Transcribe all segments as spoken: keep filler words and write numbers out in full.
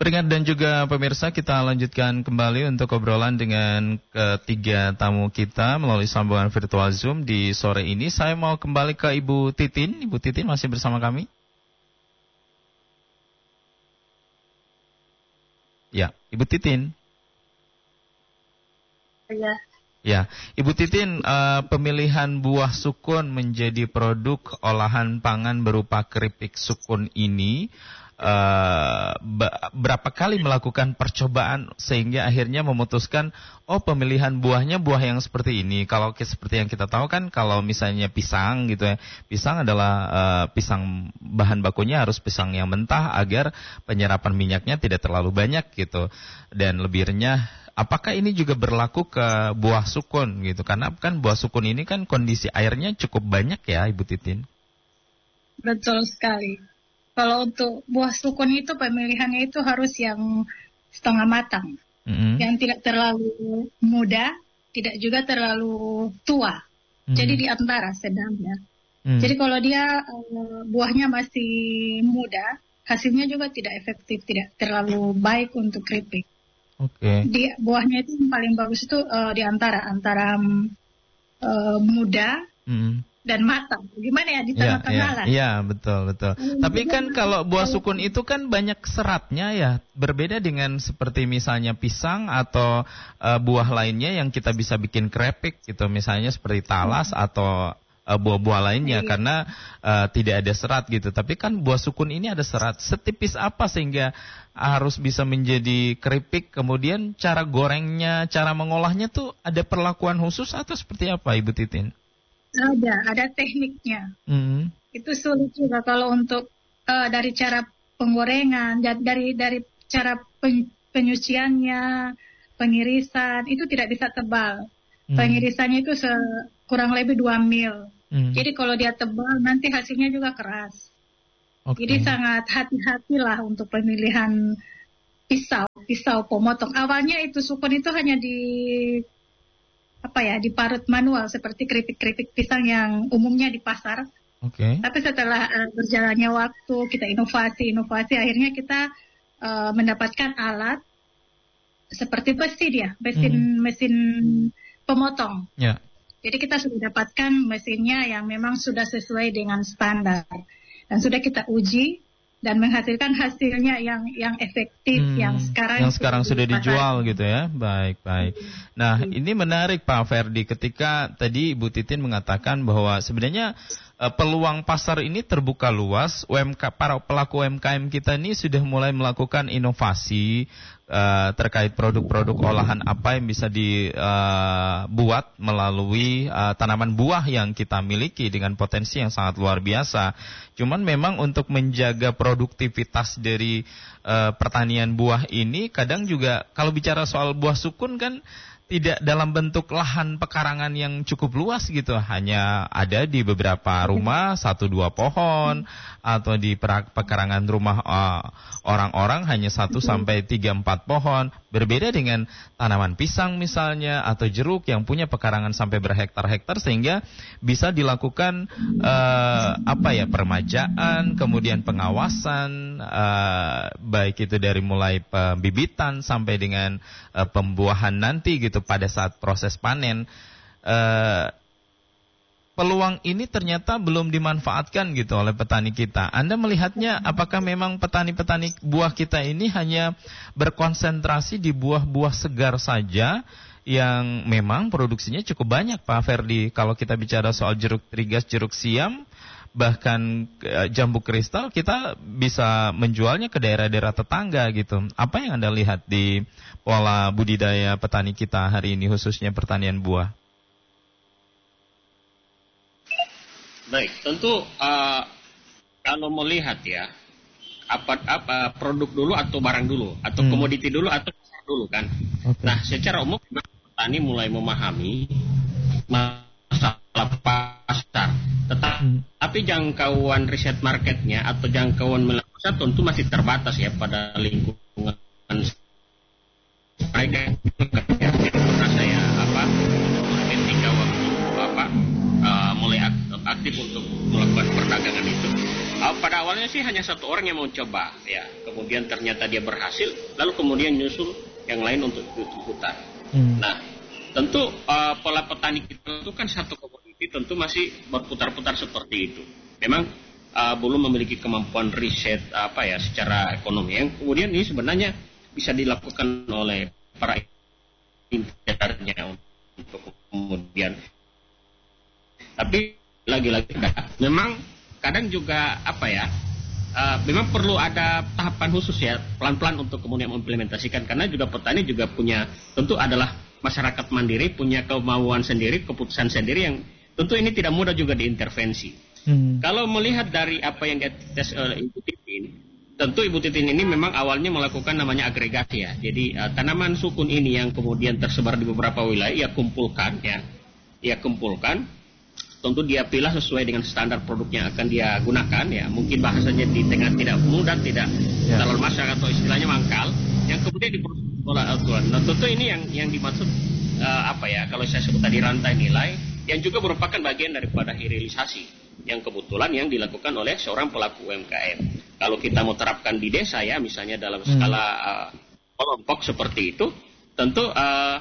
Pendengar dan juga pemirsa, kita lanjutkan kembali untuk obrolan dengan ketiga tamu kita melalui sambungan virtual Zoom di sore ini. Saya mau kembali ke Ibu Titin. Ibu Titin masih bersama kami? Ya, Ibu Titin. Ya. Ya, Ibu Titin, uh, pemilihan buah sukun menjadi produk olahan pangan berupa keripik sukun ini Uh, berapa kali melakukan percobaan sehingga akhirnya memutuskan oh pemilihan buahnya buah yang seperti ini. Kalau seperti yang kita tahu kan kalau misalnya pisang gitu ya, pisang adalah uh, pisang bahan bakunya harus pisang yang mentah agar penyerapan minyaknya tidak terlalu banyak gitu. Dan lebih renyah. Apakah ini juga berlaku ke buah sukun gitu? Karena kan buah sukun ini kan kondisi airnya cukup banyak ya, Ibu Titin. Betul sekali. Kalau untuk buah sukun itu pemilihannya itu harus yang setengah matang, mm-hmm. yang tidak terlalu muda, tidak juga terlalu tua. Mm-hmm. Jadi di antara sedangnya. Mm-hmm. Jadi kalau dia uh, buahnya masih muda, hasilnya juga tidak efektif, tidak terlalu baik untuk keripik. Oke. Okay. Di buahnya itu yang paling bagus itu uh, di antara antara uh, muda. Mm-hmm. dan matang. Gimana ya di tengah-tengah lah. Iya, ya, betul, betul. Hmm, Tapi kan kalau buah sukun itu kan banyak seratnya ya. Berbeda dengan seperti misalnya pisang atau uh, buah lainnya yang kita bisa bikin keripik gitu. Misalnya seperti talas hmm. atau uh, buah-buah lainnya iya. karena uh, tidak ada serat gitu. Tapi kan buah sukun ini ada serat. Setipis apa sehingga harus bisa menjadi keripik? Kemudian cara gorengnya, cara mengolahnya tuh ada perlakuan khusus atau seperti apa, Ibu Titin? Ada, ada tekniknya. Mm-hmm. Itu sulit juga kalau untuk uh, dari cara penggorengan, dari dari cara pen, penyuciannya, pengirisan itu tidak bisa tebal. Mm-hmm. Pengirisannya itu se- kurang lebih dua mil. Mm-hmm. Jadi kalau dia tebal nanti hasilnya juga keras. Okay. Jadi sangat hati-hatilah untuk pemilihan pisau, pisau pemotong. Awalnya itu sukun itu hanya di apa ya diparut manual seperti keripik-keripik pisang yang umumnya di pasar. Oke. Okay. Tapi setelah uh, berjalannya waktu kita inovasi-inovasi akhirnya kita uh, mendapatkan alat seperti mesin ya, mesin hmm. mesin pemotong. Ya. Yeah. Jadi kita sudah dapatkan mesinnya yang memang sudah sesuai dengan standar dan sudah kita uji dan menghasilkan hasilnya yang yang efektif hmm, yang sekarang yang sekarang sudah dijual gitu ya. Baik, baik. Nah, hmm. ini menarik Pak Ferdi ketika tadi Ibu Titin mengatakan bahwa sebenarnya uh, peluang pasar ini terbuka luas. U M K para pelaku U M K M kita ini sudah mulai melakukan inovasi uh, terkait produk-produk olahan apa yang bisa dibuat uh, melalui uh, tanaman buah yang kita miliki dengan potensi yang sangat luar biasa. Cuman memang untuk menjaga produktivitas dari uh, pertanian buah ini kadang juga kalau bicara soal buah sukun kan tidak dalam bentuk lahan pekarangan yang cukup luas gitu, hanya ada di beberapa rumah satu dua pohon atau di pekarangan rumah uh, orang-orang hanya satu sampai tiga empat pohon. Berbeda dengan tanaman pisang misalnya atau jeruk yang punya pekarangan sampai berhektar-hektar sehingga bisa dilakukan uh, apa ya permajaan, kemudian pengawasan uh, baik itu dari mulai pembibitan sampai dengan uh, pembuahan nanti gitu pada saat proses panen. Uh, peluang ini ternyata belum dimanfaatkan gitu oleh petani kita. Anda melihatnya apakah memang petani-petani buah kita ini hanya berkonsentrasi di buah-buah segar saja yang memang produksinya cukup banyak Pak Ferdi. Kalau kita bicara soal jeruk trigas, jeruk siam, bahkan e, jambu kristal kita bisa menjualnya ke daerah-daerah tetangga gitu. Apa yang Anda lihat di pola budidaya petani kita hari ini khususnya pertanian buah? Baik, tentu uh, kalau melihat ya apa apa produk dulu atau barang dulu atau hmm. komoditi dulu atau pasar dulu kan. Okay. Nah, secara umum petani mulai memahami masalah pasar. Tetapi hmm. tapi jangkauan riset marketnya atau jangkauan wilayah pusat tentu masih terbatas ya pada lingkungan mereka. Karena saya apa ketika waktu apa uh, mulai aktif untuk melakukan perdagangan itu, uh, pada awalnya sih hanya satu orang yang mau coba, ya. Kemudian ternyata dia berhasil, lalu kemudian nyusul yang lain untuk ikut-ikutan. Hmm. Nah, tentu uh, pola petani kita itu kan satu komoditi tentu masih berputar-putar seperti itu. Memang uh, belum memiliki kemampuan riset apa ya secara ekonomi. Yang kemudian ini sebenarnya bisa dilakukan oleh para internya untuk kemudian. Tapi lagi-lagi memang kadang juga apa ya, uh, memang perlu ada tahapan khusus ya, pelan-pelan untuk kemudian mengimplementasikan, karena juga petani juga punya, tentu adalah masyarakat mandiri, punya kemauan sendiri, keputusan sendiri yang tentu ini tidak mudah juga diintervensi. Hmm. Kalau melihat dari apa yang dites oleh Ibu Titin, tentu Ibu Titin ini memang awalnya melakukan namanya agregasi ya, jadi uh, tanaman sukun ini yang kemudian tersebar di beberapa wilayah, ia kumpulkan ya, ia kumpulkan. Tentu dia pilih sesuai dengan standar produk yang akan dia gunakan ya. Mungkin bahasanya di tengah tidak mudah, tidak ya. Terlalu masyarakat atau istilahnya mangkal, yang kemudian diproses oleh Al-Tuhan. Nah tentu ini yang yang dimaksud uh, apa ya, kalau saya sebut tadi rantai nilai, yang juga merupakan bagian daripada hilirisasi yang kebetulan yang dilakukan oleh seorang pelaku U M K M. Kalau kita mau terapkan di desa ya, misalnya dalam skala uh, kelompok seperti itu, tentu uh,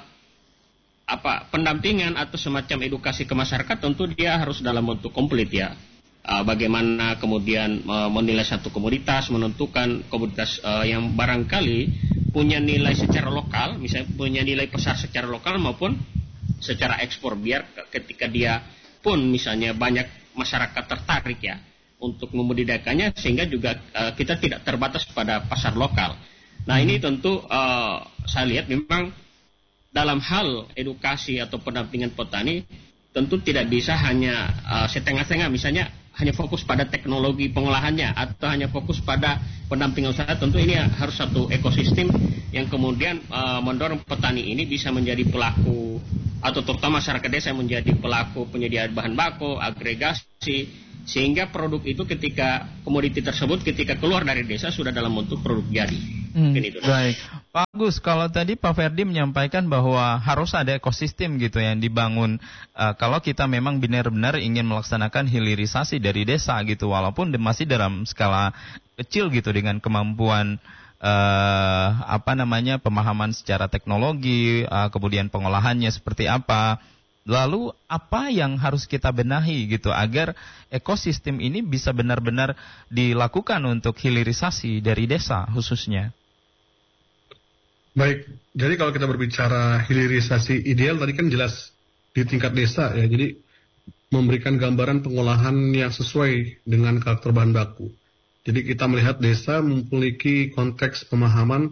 apa pendampingan atau semacam edukasi ke masyarakat tentu dia harus dalam bentuk komplit ya. Uh, bagaimana kemudian uh, menilai satu komoditas, menentukan komoditas uh, yang barangkali punya nilai secara lokal, misalnya punya nilai pasar secara lokal maupun secara ekspor, biar ketika dia pun misalnya banyak masyarakat tertarik ya untuk membudidayakannya, sehingga juga uh, kita tidak terbatas pada pasar lokal. Nah ini tentu uh, saya lihat memang dalam hal edukasi atau pendampingan petani tentu tidak bisa hanya uh, setengah-setengah, misalnya hanya fokus pada teknologi pengolahannya atau hanya fokus pada pendampingan usaha. Tentu ini harus satu ekosistem yang kemudian uh, mendorong petani ini bisa menjadi pelaku, atau terutama masyarakat desa menjadi pelaku penyedia bahan baku, agregasi, sehingga produk itu ketika komoditi tersebut ketika keluar dari desa sudah dalam bentuk produk jadi. Hmm, baik, Pak Agus, kalau tadi Pak Ferdi menyampaikan bahwa harus ada ekosistem gitu yang dibangun uh, kalau kita memang benar-benar ingin melaksanakan hilirisasi dari desa gitu, walaupun masih dalam skala kecil gitu dengan kemampuan uh, apa namanya pemahaman secara teknologi, uh, kemudian pengolahannya seperti apa. Lalu apa yang harus kita benahi gitu agar ekosistem ini bisa benar-benar dilakukan untuk hilirisasi dari desa khususnya? Baik, jadi kalau kita berbicara hilirisasi ideal tadi kan jelas di tingkat desa ya, jadi memberikan gambaran pengolahan yang sesuai dengan karakter bahan baku. Jadi kita melihat desa memiliki konteks pemahaman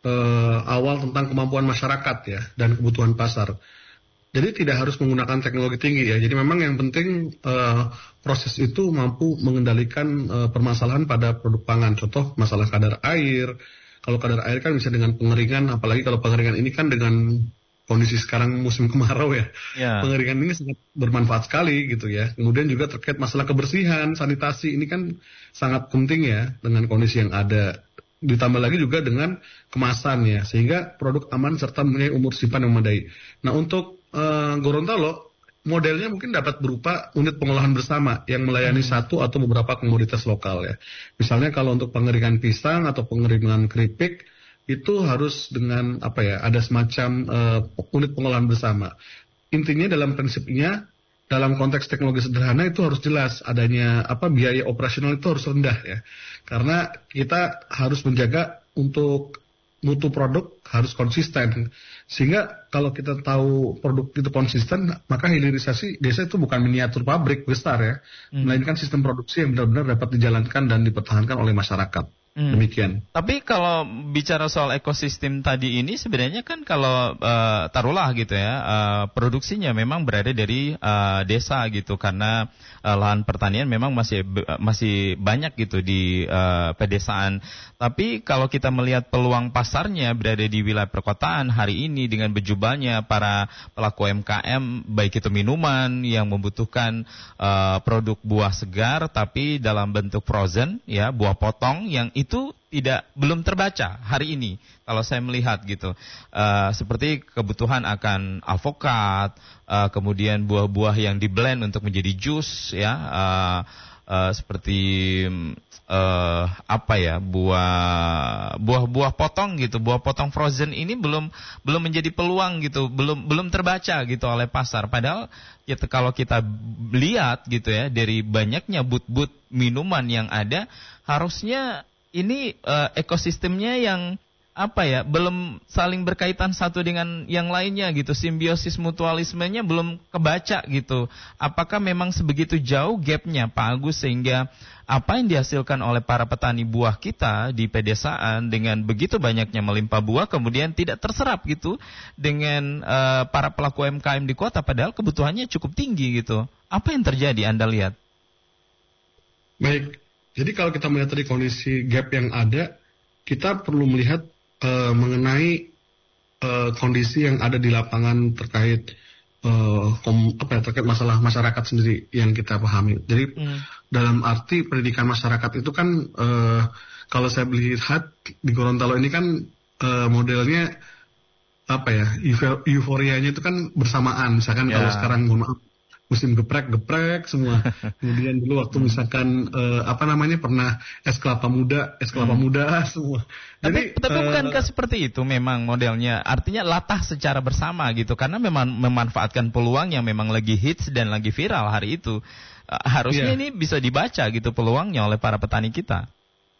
eh, awal tentang kemampuan masyarakat ya dan kebutuhan pasar. Jadi tidak harus menggunakan teknologi tinggi ya. Jadi memang yang penting uh, proses itu mampu mengendalikan uh, permasalahan pada produk pangan. Contoh masalah kadar air. Kalau kadar air kan bisa dengan pengeringan, apalagi kalau pengeringan ini kan dengan kondisi sekarang musim kemarau ya. Yeah. Pengeringan ini sangat bermanfaat sekali gitu ya. Kemudian juga terkait masalah kebersihan, sanitasi ini kan sangat penting ya dengan kondisi yang ada. Ditambah lagi juga dengan kemasan ya, sehingga produk aman serta mempunyai umur simpan yang memadai. Nah untuk Uh, Gorontalo modelnya mungkin dapat berupa unit pengolahan bersama yang melayani hmm. satu atau beberapa komoditas lokal ya. Misalnya kalau untuk pengeringan pisang atau pengeringan keripik itu harus dengan apa ya, ada semacam uh, unit pengolahan bersama. Intinya dalam prinsipnya dalam konteks teknologi sederhana itu harus jelas adanya apa biaya operasional itu harus rendah ya. Karena kita harus menjaga untuk mutu produk harus konsisten. Sehingga kalau kita tahu produk itu konsisten, maka hilirisasi desa itu bukan miniatur pabrik besar ya, hmm. melainkan sistem produksi yang benar-benar dapat dijalankan dan dipertahankan oleh masyarakat. Hmm. Demikian. Tapi kalau bicara soal ekosistem tadi ini sebenarnya kan kalau uh, taruhlah gitu ya, uh, produksinya memang berada dari uh, desa gitu, karena uh, lahan pertanian memang masih masih banyak gitu di uh, pedesaan. Tapi kalau kita melihat peluang pasarnya berada di wilayah perkotaan hari ini dengan berjubahnya para pelaku U M K M, baik itu minuman yang membutuhkan uh, produk buah segar tapi dalam bentuk frozen ya, buah potong yang itu itu tidak belum terbaca hari ini kalau saya melihat gitu, uh, seperti kebutuhan akan alpukat, uh, kemudian buah-buah yang di blend untuk menjadi jus ya, uh, uh, seperti uh, apa ya buah buah-buah potong gitu, buah potong frozen ini belum belum menjadi peluang gitu, belum belum terbaca gitu oleh pasar. Padahal kita, kalau kita lihat gitu ya dari banyaknya but-but minuman yang ada, harusnya ini uh, ekosistemnya yang apa ya, belum saling berkaitan satu dengan yang lainnya gitu, simbiosis mutualismenya belum kebaca gitu. Apakah memang sebegitu jauh gapnya Pak Agus sehingga apa yang dihasilkan oleh para petani buah kita di pedesaan dengan begitu banyaknya melimpah buah kemudian tidak terserap gitu dengan uh, para pelaku U M K M di kota, padahal kebutuhannya cukup tinggi gitu. Apa yang terjadi Anda lihat? Baik, jadi kalau kita melihat dari kondisi gap yang ada, kita perlu melihat Uh, mengenai uh, kondisi yang ada di lapangan terkait uh, kom, apa ya, terkait masalah masyarakat sendiri yang kita pahami. Jadi hmm. dalam arti pendidikan masyarakat itu kan uh, kalau saya lihat di Gorontalo ini kan uh, modelnya apa ya, euforianya itu kan bersamaan. Misalkan yeah. kalau sekarang mohon maaf musim geprek-geprek semua. Kemudian dulu waktu misalkan uh, apa namanya pernah es kelapa muda, es kelapa hmm. muda semua. Jadi, tapi, tapi uh, bukankah seperti itu memang modelnya? Artinya latah secara bersama gitu, karena memang memanfaatkan peluang yang memang lagi hits dan lagi viral hari itu. Uh, harusnya yeah. ini bisa dibaca gitu peluangnya oleh para petani kita.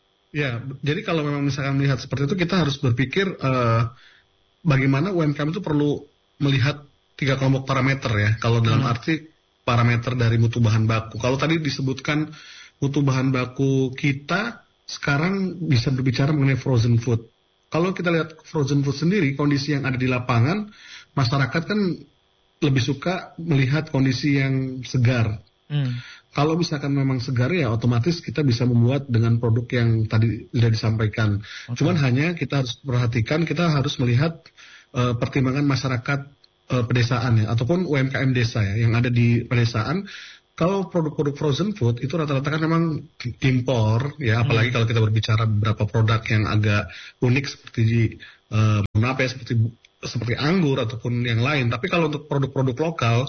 Ya, jadi kalau memang misalkan melihat seperti itu, kita harus berpikir uh, bagaimana U M K M itu perlu melihat tiga kelompok parameter ya. Kalau dalam hmm. arti parameter dari mutu bahan baku. Kalau tadi disebutkan mutu bahan baku kita sekarang bisa berbicara mengenai frozen food. Kalau kita lihat frozen food sendiri, kondisi yang ada di lapangan, masyarakat kan lebih suka melihat kondisi yang segar. Hmm. Kalau misalkan memang segar ya otomatis kita bisa membuat dengan produk yang tadi sudah disampaikan. Okay. Cuman hanya kita harus perhatikan, kita harus melihat uh, pertimbangan masyarakat pedesaan ya, ataupun U M K M desa ya, yang ada di pedesaan. Kalau produk-produk frozen food itu rata-rata kan memang impor ya, apalagi hmm. kalau kita berbicara beberapa produk yang agak unik seperti uh, apa ya, seperti seperti anggur ataupun yang lain. Tapi kalau untuk produk-produk lokal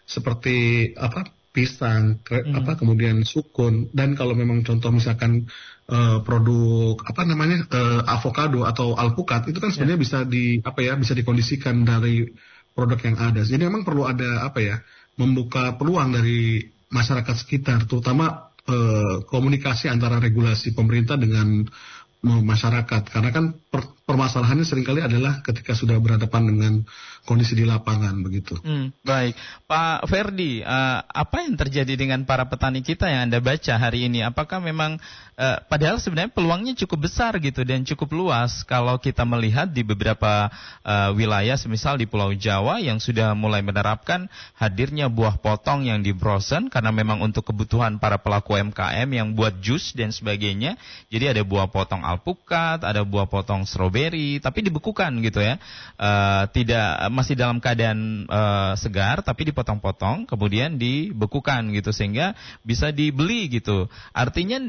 seperti apa pisang, kre, hmm. apa kemudian sukun, dan kalau memang contoh misalkan uh, produk apa namanya uh, avocado atau alpukat itu kan sebenarnya yeah. bisa di apa ya bisa dikondisikan dari produk yang ada. Jadi memang perlu ada apa ya, membuka peluang dari masyarakat sekitar, terutama eh, komunikasi antara regulasi pemerintah dengan masyarakat. Karena kan per, permasalahannya seringkali adalah ketika sudah berhadapan dengan kondisi di lapangan begitu. Hmm, baik, Pak Ferdi, uh, apa yang terjadi dengan para petani kita yang Anda baca hari ini? Apakah memang uh, padahal sebenarnya peluangnya cukup besar gitu dan cukup luas kalau kita melihat di beberapa uh, wilayah, semisal di Pulau Jawa yang sudah mulai menerapkan hadirnya buah potong yang di frozen karena memang untuk kebutuhan para pelaku U M K M yang buat jus dan sebagainya. Jadi ada buah potong alpukat, ada buah potong stroberi, tapi dibekukan gitu ya, uh, tidak masih dalam keadaan uh, segar, tapi dipotong-potong, kemudian dibekukan gitu sehingga bisa dibeli gitu. Artinya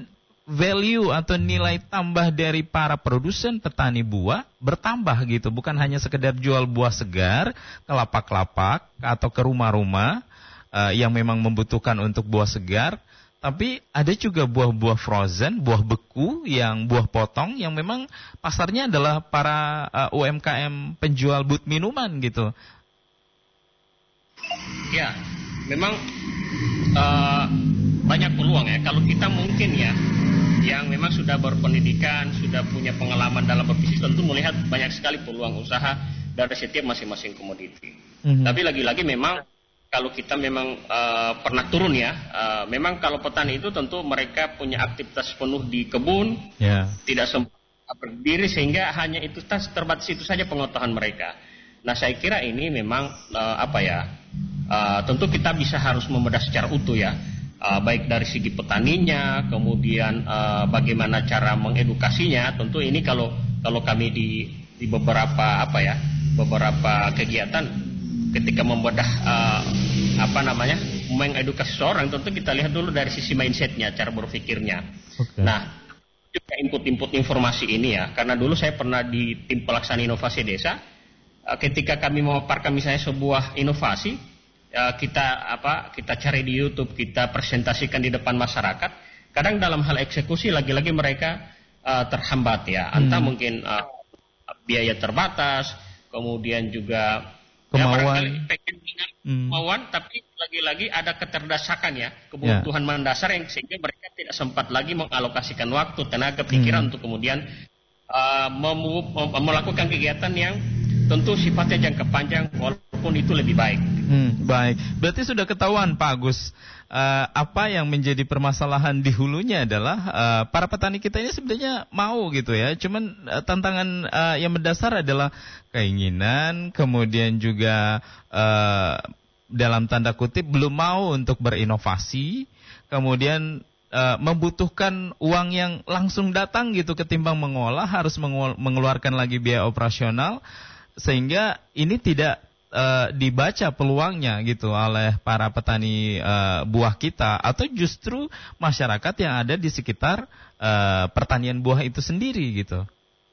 value atau nilai tambah dari para produsen petani buah bertambah gitu, bukan hanya sekedar jual buah segar ke lapak-lapak atau ke rumah-rumah uh, yang memang membutuhkan untuk buah segar. Tapi ada juga buah-buah frozen, buah beku, yang buah potong yang memang pasarnya adalah para uh, U M K M penjual but minuman gitu. Ya, memang uh, banyak peluang ya. Kalau kita mungkin ya, yang memang sudah berpendidikan, sudah punya pengalaman dalam berbisnis, tentu melihat banyak sekali peluang usaha dari setiap masing-masing komoditi. Mm-hmm. Tapi lagi-lagi memang kalau kita memang uh, pernah turun ya, uh, memang kalau petani itu tentu mereka punya aktivitas penuh di kebun, yeah. tidak sempat berdiri sehingga hanya itu terbatas itu saja pengetahuan mereka. Nah saya kira ini memang uh, apa ya, uh, tentu kita bisa harus membedah secara utuh ya, uh, baik dari segi petaninya, kemudian uh, bagaimana cara mengedukasinya. Tentu ini kalau kalau kami di di beberapa apa ya, beberapa kegiatan ketika membedah uh, apa namanya mengedukasi seorang, tentu kita lihat dulu dari sisi mindsetnya, cara berpikirnya. Okay. Nah, juga input-input informasi ini ya, karena dulu saya pernah di tim pelaksana inovasi desa, uh, ketika kami memaparkan misalnya sebuah inovasi, uh, kita apa kita cari di YouTube, kita presentasikan di depan masyarakat, kadang dalam hal eksekusi lagi-lagi mereka uh, terhambat ya, entah hmm. mungkin uh, biaya terbatas, kemudian juga kemauan, ya, pengen hmm. kemauan, tapi lagi-lagi ada keterdesakan ya, kebutuhan yeah. mendasar yang sehingga mereka tidak sempat lagi mengalokasikan waktu, tenaga, pikiran hmm. untuk kemudian uh, mem- mem- melakukan kegiatan yang tentu sifatnya jangka panjang walaupun itu lebih baik. Hmm, baik, berarti sudah ketahuan Pak Agus, uh, apa yang menjadi permasalahan di hulunya adalah uh, para petani kita ini sebenarnya mau gitu ya, cuman uh, tantangan uh, yang mendasar adalah keinginan, kemudian juga uh, dalam tanda kutip belum mau untuk berinovasi, kemudian uh, membutuhkan uang yang langsung datang gitu ketimbang mengolah, harus mengu- mengeluarkan lagi biaya operasional, sehingga ini tidak uh, dibaca peluangnya gitu oleh para petani uh, buah kita, atau justru masyarakat yang ada di sekitar uh, pertanian buah itu sendiri gitu.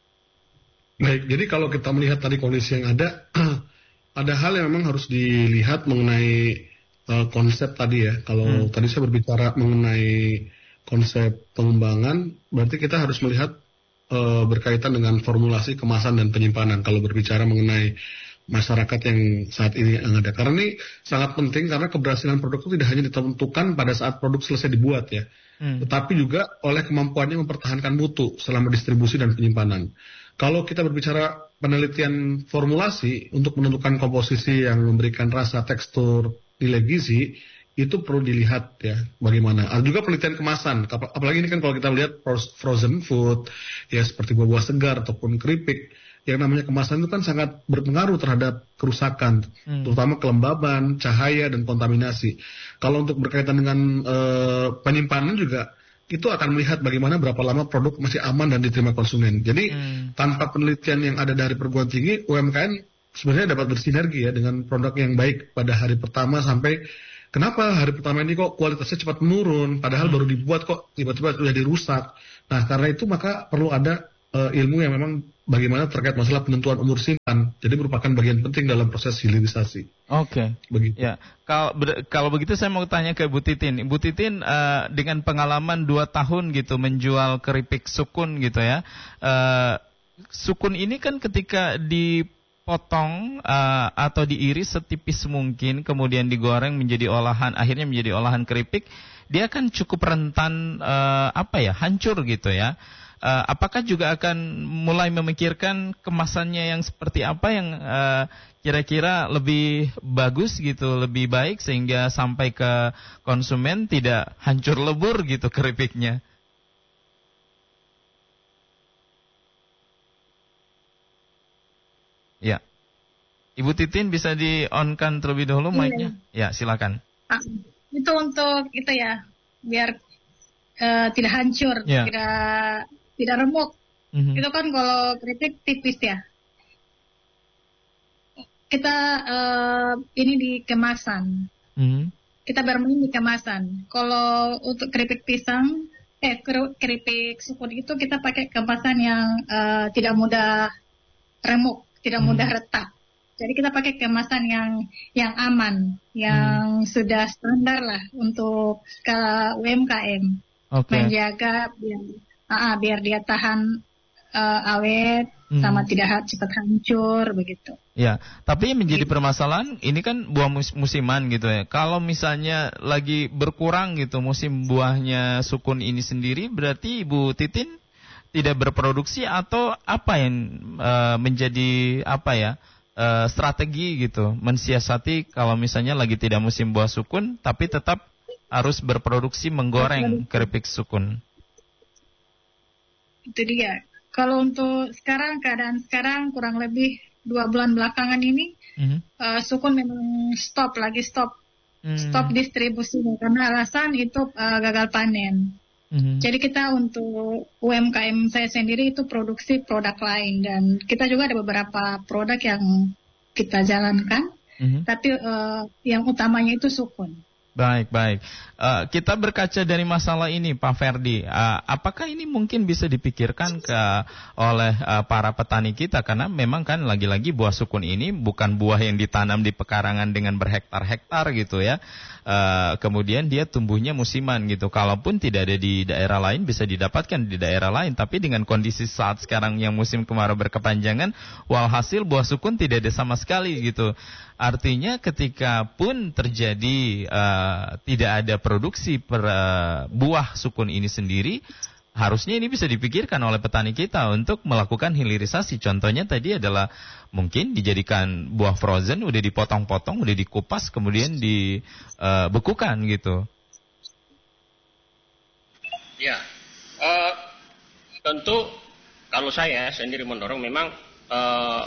Baik, jadi kalau kita melihat tadi kondisi yang ada, ada hal yang memang harus dilihat mengenai uh, konsep tadi ya. Kalau hmm. tadi saya berbicara mengenai konsep pengembangan, berarti kita harus melihat uh, berkaitan dengan formulasi kemasan dan penyimpanan. Kalau berbicara mengenai masyarakat yang saat ini yang ada. Karena ini sangat penting, karena keberhasilan produk itu tidak hanya ditentukan pada saat produk selesai dibuat ya, hmm. tetapi juga oleh kemampuannya mempertahankan mutu selama distribusi dan penyimpanan. Kalau kita berbicara penelitian formulasi untuk menentukan komposisi yang memberikan rasa, tekstur, nilai gizi, itu perlu dilihat ya bagaimana. Ada juga penelitian kemasan, apalagi ini kan kalau kita lihat frozen food, ya seperti buah-buah segar ataupun keripik, yang namanya kemasan itu kan sangat berpengaruh terhadap kerusakan, hmm. terutama kelembaban, cahaya, dan kontaminasi. Kalau untuk berkaitan dengan e, penyimpanan juga, itu akan melihat bagaimana berapa lama produk masih aman dan diterima konsumen. Jadi hmm. tanpa penelitian yang ada dari perguruan tinggi, U M K M sebenarnya dapat bersinergi ya dengan produk yang baik pada hari pertama sampai kenapa hari pertama ini kok kualitasnya cepat menurun, padahal hmm. baru dibuat kok tiba-tiba sudah dirusak. Nah karena itu maka perlu ada uh, ilmu yang memang bagaimana terkait masalah penentuan umur simpan. Jadi merupakan bagian penting dalam proses hilirisasi. Oke. Okay. Begitu. Ya. Kalau ber, kalau begitu saya mau tanya ke Bu Titin. Bu Titin uh, dengan pengalaman dua tahun gitu menjual keripik sukun gitu ya. Uh, sukun ini kan ketika dipotong uh, atau diiris setipis mungkin, kemudian digoreng menjadi olahan, akhirnya menjadi olahan keripik, dia kan cukup rentan uh, apa ya, hancur gitu ya. Uh, apakah juga akan mulai memikirkan kemasannya yang seperti apa yang uh, kira-kira lebih bagus gitu, lebih baik sehingga sampai ke konsumen tidak hancur lebur gitu keripiknya? Ya, Ibu Titin bisa di-on-kan terlebih dahulu mic-nya. Ya, silakan. Ah, itu untuk itu ya, biar uh, tidak hancur, ya. tidak tidak remuk. Mm-hmm. Itu kan kalau keripik tipis ya. Kita uh, ini di kemasan. Mm-hmm. Kita bermain di kemasan. Kalau untuk keripik pisang, eh keripik sukun itu kita pakai kemasan yang uh, tidak mudah remuk, tidak mm-hmm. mudah retak. Jadi kita pakai kemasan yang yang aman, yang mm-hmm. sudah standar lah untuk skala U M K M. Okay. Menjaga biar Ah, biar dia tahan uh, awet hmm. sama tidak cepat hancur begitu. Ya, tapi yang menjadi permasalahan ini kan buah mus- musiman gitu ya. Kalau misalnya lagi berkurang gitu musim buahnya sukun ini sendiri, berarti Ibu Titin tidak berproduksi atau apa yang uh, menjadi apa ya uh, strategi gitu mensiasati kalau misalnya lagi tidak musim buah sukun tapi tetap harus berproduksi menggoreng keripik sukun. Itu dia. Kalau untuk sekarang, keadaan sekarang kurang lebih dua bulan belakangan ini, mm-hmm. uh, sukun memang stop, lagi stop. Mm-hmm. Stop distribusi karena alasan itu uh, gagal panen. Mm-hmm. Jadi kita untuk U M K M saya sendiri itu produksi produk lain. Dan kita juga ada beberapa produk yang kita jalankan. Mm-hmm. Tapi uh, yang utamanya itu sukun. Baik, baik. Uh, kita berkaca dari masalah ini, Pak Ferdi. Uh, apakah ini mungkin bisa dipikirkan ke oleh uh, para petani kita? Karena memang kan lagi-lagi buah sukun ini bukan buah yang ditanam di pekarangan dengan berhektar-hektar gitu ya. Uh, kemudian dia tumbuhnya musiman gitu. Kalaupun tidak ada di daerah lain, bisa didapatkan di daerah lain. Tapi dengan kondisi saat sekarang yang musim kemarau berkepanjangan, walhasil buah sukun tidak ada sama sekali gitu. Artinya ketika pun terjadi uh, tidak ada produksi per, uh, buah sukun ini sendiri, harusnya ini bisa dipikirkan oleh petani kita untuk melakukan hilirisasi. Contohnya tadi adalah mungkin dijadikan buah frozen, udah dipotong-potong, udah dikupas, kemudian dibekukan uh, gitu. Ya, uh, tentu kalau saya sendiri mendorong memang uh,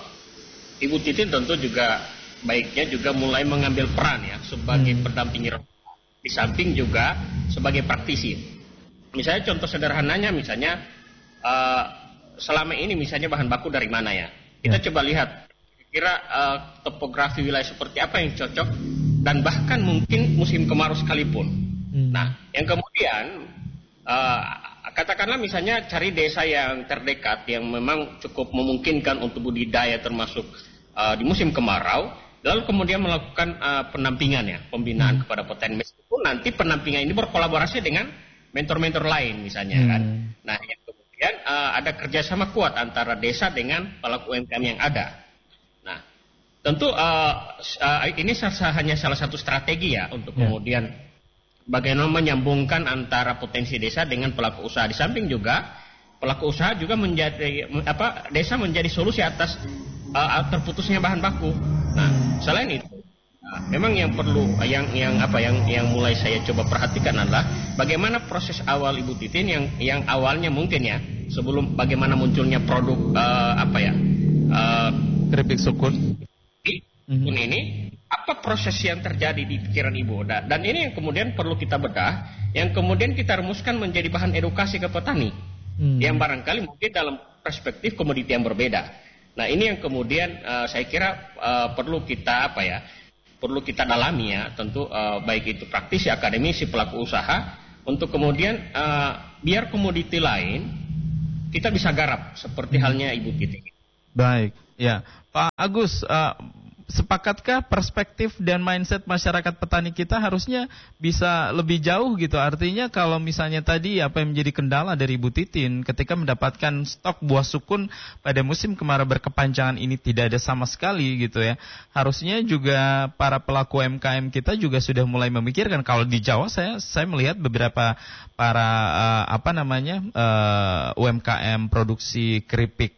Ibu Titin tentu juga baiknya juga mulai mengambil peran ya sebagai hmm. pendamping di samping juga sebagai praktisi. Misalnya contoh sederhananya misalnya uh, selama ini misalnya bahan baku dari mana ya? Kita ya. coba lihat kira uh, topografi wilayah seperti apa yang cocok dan bahkan mungkin musim kemarau sekalipun. Hmm. Nah, yang kemudian uh, katakanlah misalnya cari desa yang terdekat yang memang cukup memungkinkan untuk budidaya termasuk uh, di musim kemarau. Lalu kemudian melakukan uh, pendampingan ya, pembinaan hmm. kepada petani. Meskipun nanti pendampingan ini berkolaborasi dengan mentor-mentor lain misalnya hmm. kan. Nah yang kemudian uh, ada kerjasama kuat antara desa dengan pelaku U M K M yang ada. Nah tentu uh, uh, ini hanya salah satu strategi ya untuk yeah. kemudian bagaimana menyambungkan antara potensi desa dengan pelaku usaha. Di samping juga pelaku usaha juga menjadi apa desa menjadi solusi atas uh, terputusnya bahan baku. Nah, selain itu, nah, memang yang perlu, yang yang apa, yang yang mulai saya coba perhatikan adalah bagaimana proses awal Ibu Titin yang yang awalnya mungkin ya sebelum bagaimana munculnya produk uh, apa ya uh, keripik sukun mm-hmm. ini, apa proses yang terjadi di pikiran Ibu dan, dan ini yang kemudian perlu kita bedah, yang kemudian kita rumuskan menjadi bahan edukasi ke petani, mm. yang barangkali mungkin dalam perspektif komoditi yang berbeda. Nah ini yang kemudian uh, saya kira uh, perlu kita apa ya, perlu kita dalami ya, tentu uh, baik itu praktisi, akademisi, pelaku usaha, untuk kemudian uh, biar komoditi lain kita bisa garap seperti halnya Ibu Titin. Baik, ya Pak Agus, uh, sepakatkah perspektif dan mindset masyarakat petani kita harusnya bisa lebih jauh gitu? Artinya kalau misalnya tadi apa yang menjadi kendala dari Ibu Titin ketika mendapatkan stok buah sukun pada musim kemarau berkepanjangan ini tidak ada sama sekali gitu ya. Harusnya juga para pelaku U M K M kita juga sudah mulai memikirkan. Kalau di Jawa saya saya melihat beberapa para uh, apa namanya uh, U M K M produksi keripik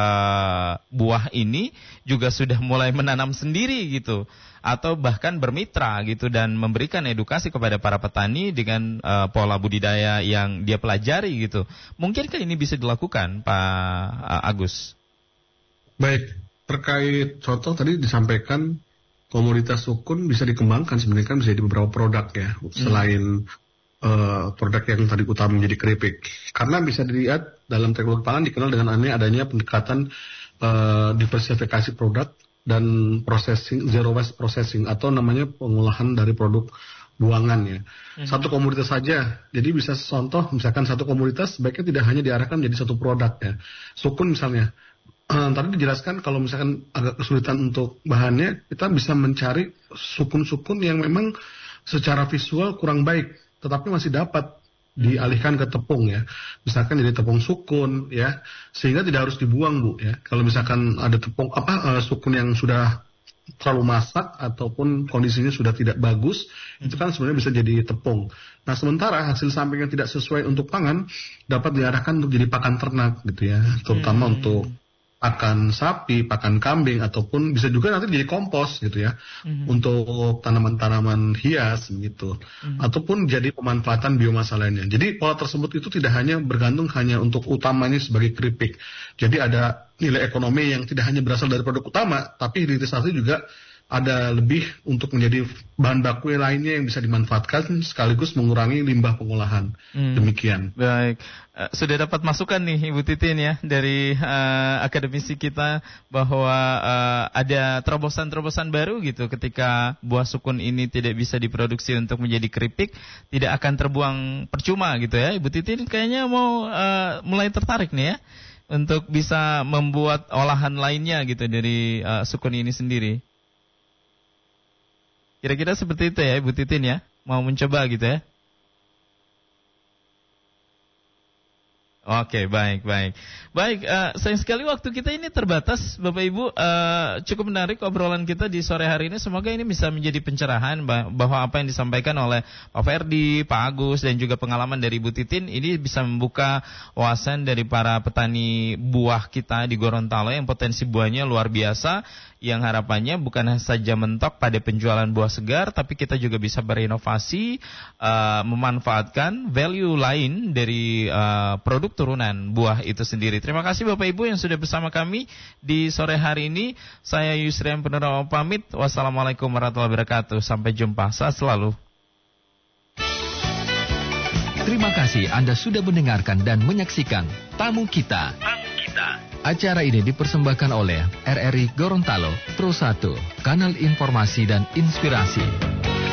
uh, buah ini juga sudah mulai menanam sendiri gitu atau bahkan bermitra gitu dan memberikan edukasi kepada para petani dengan uh, pola budidaya yang dia pelajari gitu. Mungkinkah ini bisa dilakukan Pak Agus? Baik, terkait contoh tadi disampaikan komoditas sukun bisa dikembangkan sebenarnya kan bisa jadi beberapa produk ya hmm. selain uh, produk yang tadi utama menjadi keripik. Karena bisa dilihat dalam teknologi pangan dikenal dengan adanya pendekatan uh, diversifikasi produk dan processing, zero waste processing atau namanya pengolahan dari produk buangan ya. Hmm. Satu komoditas saja. Jadi bisa contoh misalkan satu komoditas sebaiknya tidak hanya diarahkan menjadi satu produk ya. Sukun misalnya. Uh, tadi dijelaskan kalau misalkan agak kesulitan untuk bahannya, kita bisa mencari sukun-sukun yang memang secara visual kurang baik, tetapi masih dapat dialihkan ke tepung ya, misalkan jadi tepung sukun ya, sehingga tidak harus dibuang Bu ya. Kalau misalkan ada tepung apa uh, sukun yang sudah terlalu masak ataupun kondisinya sudah tidak bagus, hmm. itu kan sebenarnya bisa jadi tepung. Nah sementara hasil samping yang tidak sesuai untuk pangan dapat diarahkan untuk jadi pakan ternak gitu ya, terutama hmm. untuk pakan sapi, pakan kambing, ataupun bisa juga nanti jadi kompos gitu ya, mm-hmm. untuk tanaman-tanaman hias gitu, mm-hmm. ataupun jadi pemanfaatan biomasa lainnya. Jadi pola tersebut itu tidak hanya bergantung hanya untuk utamanya sebagai keripik. Jadi ada nilai ekonomi yang tidak hanya berasal dari produk utama, tapi hilirisasi juga ada lebih untuk menjadi bahan baku lainnya yang bisa dimanfaatkan sekaligus mengurangi limbah pengolahan. Hmm. Demikian. Baik, uh, sudah dapat masukan nih Ibu Titin ya dari uh, akademisi kita bahwa uh, ada terobosan-terobosan baru gitu ketika buah sukun ini tidak bisa diproduksi untuk menjadi keripik, tidak akan terbuang percuma gitu ya. Ibu Titin kayaknya mau uh, mulai tertarik nih ya untuk bisa membuat olahan lainnya gitu dari uh, sukun ini sendiri. Kira-kira seperti itu ya Ibu Titin ya? Mau mencoba gitu ya? Oke, baik, baik. Baik, uh, sayang sekali waktu kita ini terbatas, Bapak Ibu. Uh, cukup menarik obrolan kita di sore hari ini. Semoga ini bisa menjadi pencerahan bahwa apa yang disampaikan oleh Pak Ferdi, Pak Agus, dan juga pengalaman dari Ibu Titin, ini bisa membuka wawasan dari para petani buah kita di Gorontalo yang potensi buahnya luar biasa, yang harapannya bukan saja mentok pada penjualan buah segar, tapi kita juga bisa berinovasi, uh, memanfaatkan value lain dari uh, produk turunan buah itu sendiri. Terima kasih Bapak Ibu yang sudah bersama kami di sore hari ini. Saya Yusrian Purnama pamit. Wassalamualaikum warahmatullahi wabarakatuh. Sampai jumpa. Saat selalu. Terima kasih Anda sudah mendengarkan dan menyaksikan Tamu Kita. Tamu Kita. Acara ini dipersembahkan oleh R R I Gorontalo Pro satu, kanal informasi dan inspirasi.